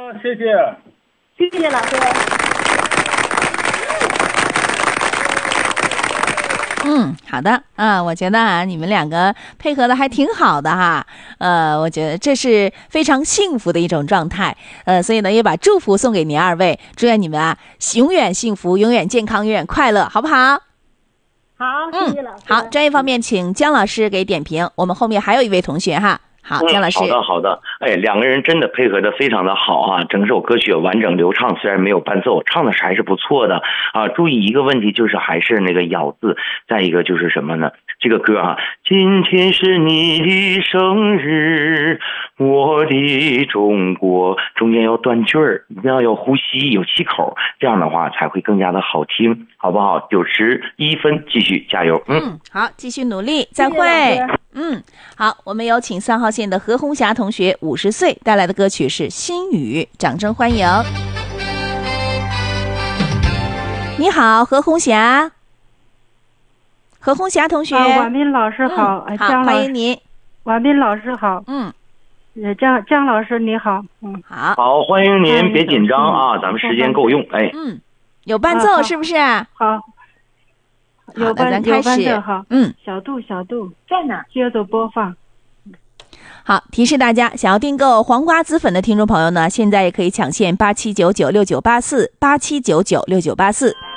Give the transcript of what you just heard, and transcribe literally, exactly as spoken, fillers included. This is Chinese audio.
谢谢， 谢谢老师。 嗯，好的啊，我觉得啊，你们两个配合的还挺好的哈，呃，我觉得这是非常幸福的一种状态，呃，所以呢，也把祝福送给您二位，祝愿你们啊永远幸福，永远健康，永远快乐，好不好？ 好，谢谢老师。 嗯、好，专业方面请姜老师给点评，我们后面还有一位同学哈。好，姜老师、 嗯。好的，好的。哎，两个人真的配合的非常的好啊，整首歌曲完整流畅，虽然没有伴奏，唱的是还是不错的啊。注意一个问题，就是还是那个咬字，再一个就是什么呢？这个歌啊，今天是你的生日，我的中国，中间要断句儿，一定要有呼吸，有气口，这样的话才会更加的好听，好不好？九十一分，继续加油。嗯， 嗯好，继续努力，再会。 谢谢嗯，好，我们有请三号线的何红霞同学，五十岁带来的歌曲是《心语》，掌声欢迎。你好，何红霞。何红霞同学， 啊、婉斌老师好， 嗯、好，欢迎您。 婉斌老师好， 嗯， 姜姜老师你好，嗯， 好， 好，欢迎您，别紧张啊，嗯、咱们时间够用，哎， 嗯，有伴奏、啊、是不是？ 好。 好的，咱开始。 好， 嗯， 小度小度在哪？ 接着播放。 好，提示大家，想要订购黄瓜子粉的听众朋友呢，现在也可以抢线八七九九六九八四八七九九六九八四。